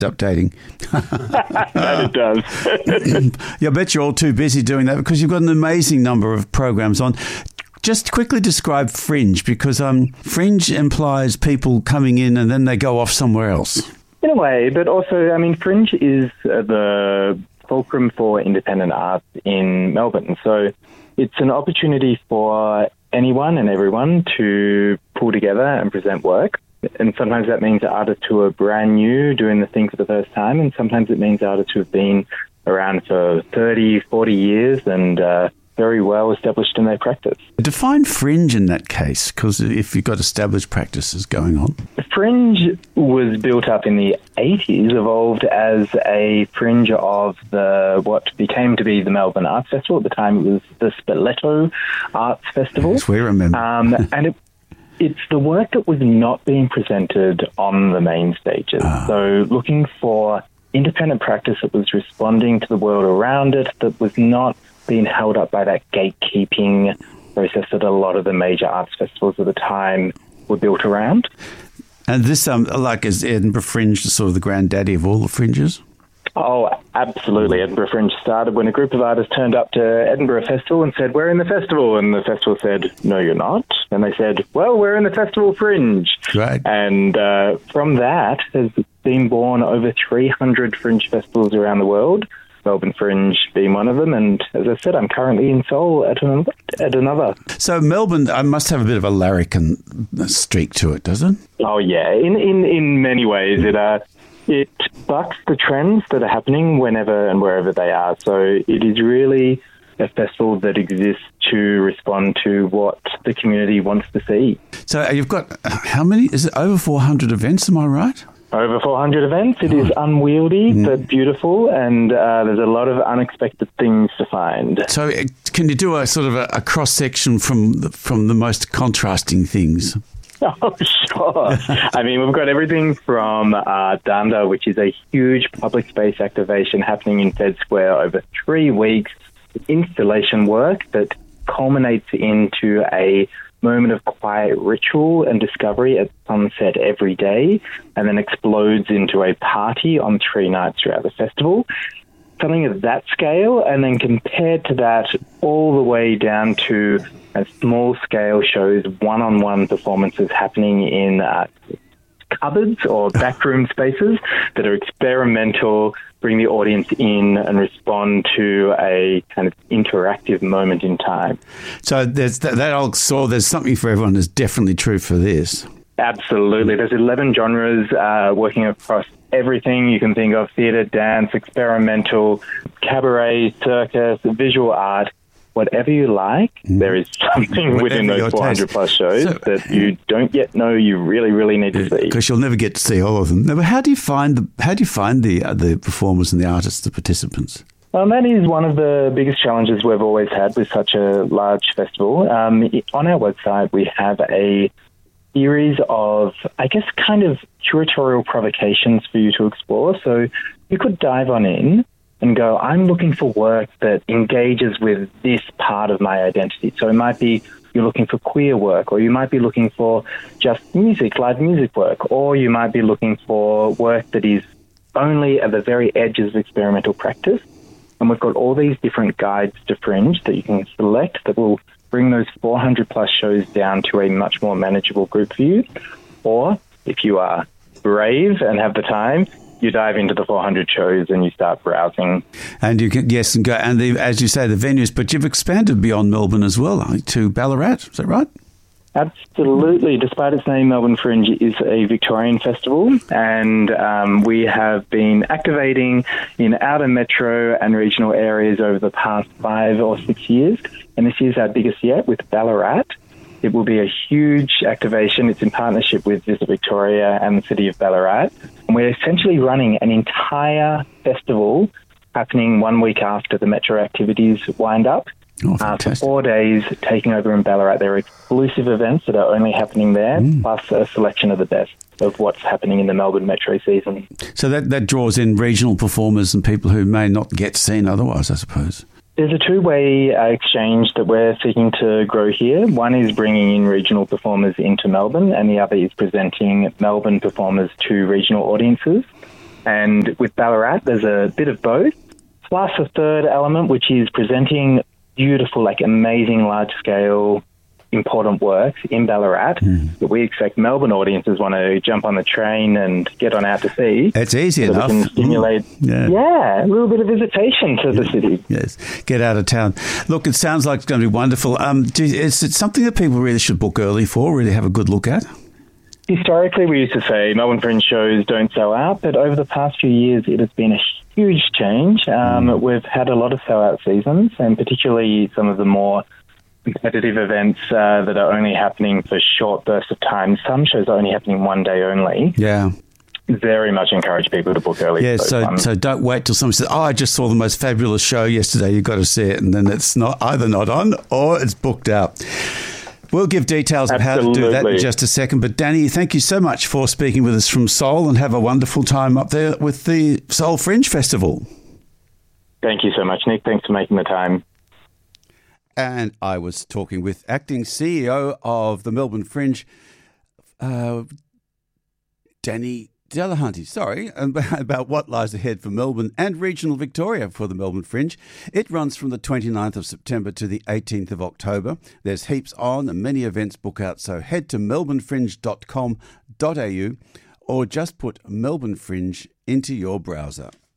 updating. And it does. Yeah, I bet you're all too busy doing that because you've got an amazing number of programs on. Just quickly describe Fringe, because Fringe implies people coming in and then they go off somewhere else. In a way, but also, I mean, Fringe is the fulcrum for independent arts in Melbourne. So it's an opportunity for anyone and everyone to pull together and present work. And sometimes that means artists who are brand new doing the thing for the first time, and sometimes it means artists who have been around for 30, 40 years and very well established in their practice. Define Fringe in that case, because if you've got established practices going on. Fringe was built up in the 80s, evolved as a fringe of what became to be the Melbourne Arts Festival. At the time it was the Spoleto Arts Festival. Yes, we remember. And it's the work that was not being presented on the main stages. So looking for independent practice that was responding to the world around it, that was not being held up by that gatekeeping process that a lot of the major arts festivals at the time were built around. And this, is Edinburgh Fringe sort of the granddaddy of all the fringes? Oh, absolutely. Edinburgh Fringe started when a group of artists turned up to Edinburgh Festival and said, "We're in the festival." And the festival said, "No, you're not." And they said, "Well, we're in the Festival Fringe." Right. And from that has been born over 300 fringe festivals around the world, Melbourne Fringe being one of them. And as I said, I'm currently in Seoul at another. So Melbourne must have a bit of a larrikin streak to it, does it? Oh, yeah. In many ways, it bucks the trends that are happening whenever and wherever they are. So it is really a festival that exists to respond to what the community wants to see. So you've got, how many? Is it over 400 events, am I right? Over 400 events. It is unwieldy but beautiful, and there's a lot of unexpected things to find. So can you do a sort of a cross-section from the most contrasting things? Oh, sure. I mean, we've got everything from Danda, which is a huge public space activation happening in Fed Square over 3 weeks, installation work that culminates into a moment of quiet ritual and discovery at sunset every day, and then explodes into a party on 3 nights throughout the festival. Something of that scale, and then compared to that all the way down to small-scale shows, one-on-one performances happening in cupboards or backroom spaces that are experimental, bring the audience in and respond to a kind of interactive moment in time. So there's that old saw, there's something for everyone is definitely true for this. Absolutely. There's 11 genres working across everything you can think of: theatre, dance, experimental, cabaret, circus, visual art. Whatever you like, there is something within those 400 plus shows that you don't yet know you really, really need to see. Because you'll never get to see all of them. Now, how do you find the performers and the artists, the participants? Well, that is one of the biggest challenges we've always had with such a large festival. On our website, we have a series of, I guess, kind of curatorial provocations for you to explore. So you could dive on in and go, I'm looking for work that engages with this part of my identity. So it might be you're looking for queer work, or you might be looking for just music, live music work, or you might be looking for work that is only at the very edges of experimental practice. And we've got all these different guides to Fringe that you can select that will bring those 400 plus shows down to a much more manageable group for you. Or if you are brave and have the time, you dive into the 400 shows and you start browsing. And you can, yes, and go, and as you say, the venues, but you've expanded beyond Melbourne as well, to Ballarat, is that right? Absolutely. Despite its name, Melbourne Fringe is a Victorian festival, and we have been activating in outer metro and regional areas over the past 5 or 6 years, and this year's our biggest yet with Ballarat. It will be a huge activation. It's in partnership with Visit Victoria and the City of Ballarat. And we're essentially running an entire festival happening 1 week after the metro activities wind up. Oh, fantastic. For 4 days, taking over in Ballarat. There are exclusive events that are only happening there, plus a selection of the best of what's happening in the Melbourne metro season. So that draws in regional performers and people who may not get seen otherwise, I suppose. There's a two-way exchange that we're seeking to grow here. One is bringing in regional performers into Melbourne, and the other is presenting Melbourne performers to regional audiences. And with Ballarat, there's a bit of both, plus a third element, which is presenting beautiful, like amazing, large-scale, important works in Ballarat that we expect Melbourne audiences want to jump on the train and get on out to see. It's easy so enough. We can stimulate, a little bit of visitation to the city. Yes, get out of town. Look, it sounds like it's going to be wonderful. Is it something that people really should book early for, really have a good look at? Historically, we used to say Melbourne Fringe shows don't sell out, but over the past few years, it has been a huge change. We've had a lot of sell-out seasons, and particularly some of the more competitive events that are only happening for short bursts of time. Some shows are only happening one day only. Yeah. Very much encourage people to book early. Yeah, so don't wait till someone says, I just saw the most fabulous show yesterday, you've got to see it, and then it's either not on or it's booked out. We'll give details of how to do that in just a second. But Danny, thank you so much for speaking with us from Seoul, and have a wonderful time up there with the Seoul Fringe Festival. Thank you so much, Nick. Thanks for making the time. And I was talking with acting CEO of the Melbourne Fringe, Danny Delahunty, about what lies ahead for Melbourne and regional Victoria for the Melbourne Fringe. It runs from the 29th of September to the 18th of October. There's heaps on and many events book out, so head to melbournefringe.com.au or just put Melbourne Fringe into your browser.